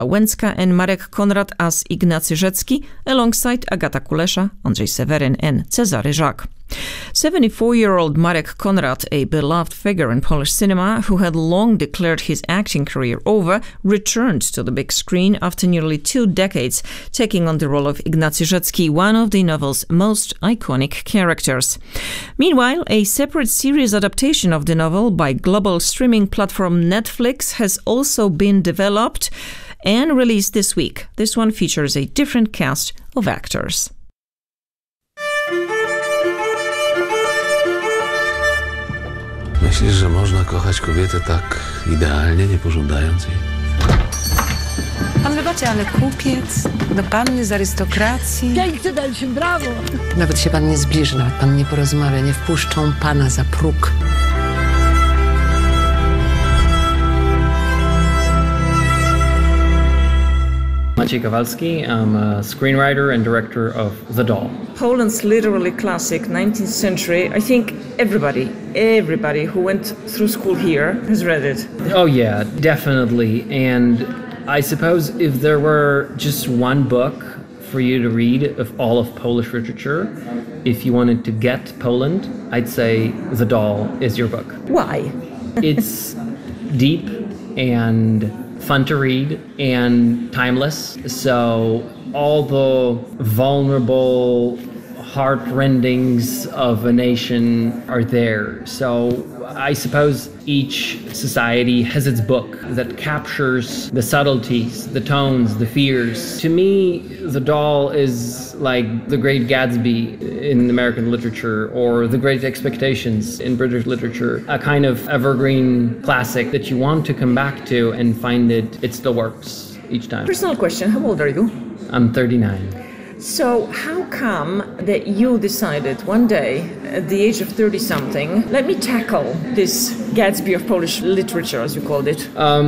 Łęcka and Marek Konrad as Ignacy Rzecki, alongside Agata Kulesza, Andrzej Seweryn and Cezary Żak. 74-year-old Marek Konrad, a beloved figure in Polish cinema who had long declared his acting career over, returned to the big screen after nearly 2 decades, taking on the role of Ignacy Rzecki, one of the novel's most iconic characters. Meanwhile, a separate series adaptation of the novel by global streaming platform Netflix has also been developed and released this week. This one features a different cast of actors. Myślisz, że można kochać kobietę tak idealnie, nie pożądając jej? Pan wybaczy, ale kupiec do panny z arystokracji. Pięknie daliśmy, brawo! Nawet się pan nie zbliży, nawet pan nie porozmawia, nie wpuszczą pana za próg. Maciej Kowalski. I'm a screenwriter and director of The Doll. Poland's literary classic, 19th century. I think everybody who went through school here has read it. Oh yeah, definitely. And I suppose if there were just one book for you to read of all of Polish literature, if you wanted to get Poland, I'd say The Doll is your book. Why? It's deep and fun to read and timeless. So all the vulnerable heartrendings of a nation are there. So I suppose each society has its book that captures the subtleties, the tones, the fears. To me, The Doll is like The Great Gatsby in American literature or The Great Expectations in British literature, a kind of evergreen classic that you want to come back to and find it still works each time. Personal question, how old are you? I'm 39. So how come that you decided one day, at the age of 30-something, let me tackle this Gatsby of Polish literature, as you called it?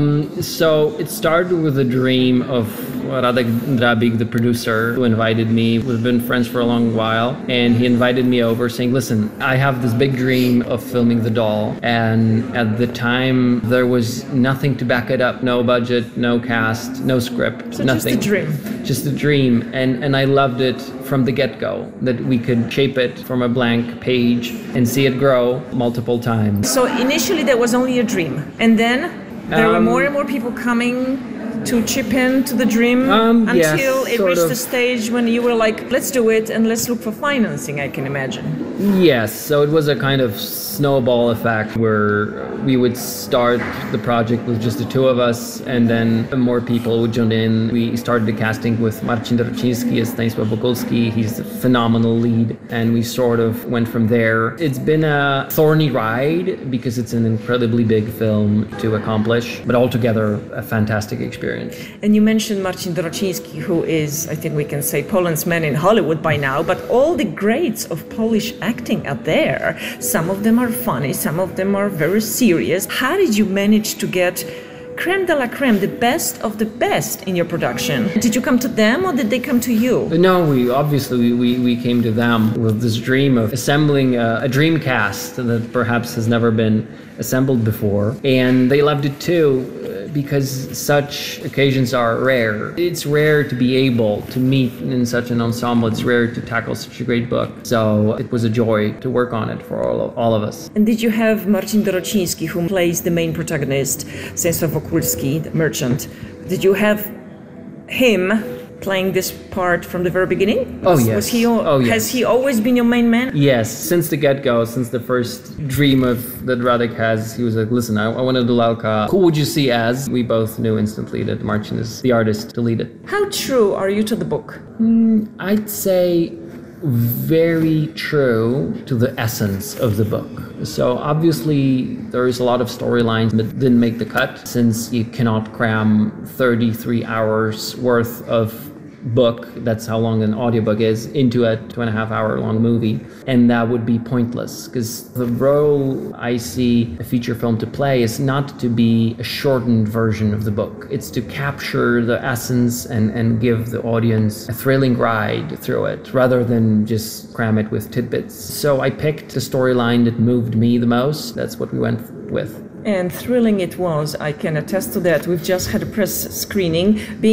So it started with a dream of Radek Drabik, the producer, who invited me. We've been friends for a long while, and he invited me over saying, listen, I have this big dream of filming The Doll, and at the time there was nothing to back it up, no budget, no cast, no script, so nothing. Just a dream. Just a dream, and I loved it from the get-go, that we could shape it from a blank page and see it grow multiple times. So initially there was only a dream, and then there were more and more people coming to chip in to the dream until yes, it reached the stage when you were like, let's do it and let's look for financing, I can imagine. Yes, so it was a kind of snowball effect where we would start the project with just the two of us and then more people would join in. We started the casting with Marcin Dorociński as Stanisław Wokulski. He's a phenomenal lead, and we sort of went from there. It's been a thorny ride because it's an incredibly big film to accomplish, but altogether a fantastic experience. And you mentioned Marcin Dorociński, who is, I think we can say, Poland's man in Hollywood by now, but all the greats of Polish acting are there. Some of them are funny, some of them are very serious. How did you manage to get creme de la creme, the best of the best in your production? Did you come to them or did they come to you? No, we came to them with this dream of assembling a dream cast that perhaps has never been assembled before, and they loved it too. Because such occasions are rare. It's rare to be able to meet in such an ensemble. It's rare to tackle such a great book. So it was a joy to work on it for all of us. And did you have Marcin Dorociński, who plays the main protagonist, Stanisław Wokulski, the merchant? Did you have him playing this part from the very beginning? Yes. Has he always been your main man? Yes, since the get-go, since the first dream that Radek has, he was like, listen, I want to do Lalka. Who would you see as? We both knew instantly that Marcin is the artist to lead it. How true are you to the book? I'd say very true to the essence of the book. So obviously there's a lot of storylines that didn't make the cut, since you cannot cram 33 hours worth of book, that's how long an audiobook is, into a 2.5 hour long movie, and that would be pointless, because the role I see a feature film to play is not to be a shortened version of the book. It's to capture the essence and give the audience a thrilling ride through it, rather than just cram it with tidbits. So I picked the storyline that moved me the most. That's what we went with. And thrilling it was. I can attest to that. We've just had a press screening.